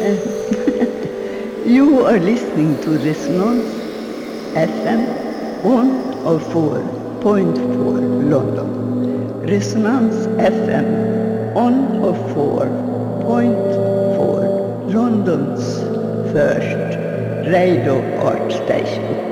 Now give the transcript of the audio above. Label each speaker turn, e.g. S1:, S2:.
S1: You are listening to Resonance FM 104.4 London. Resonance FM 104.4 London's first radio art station.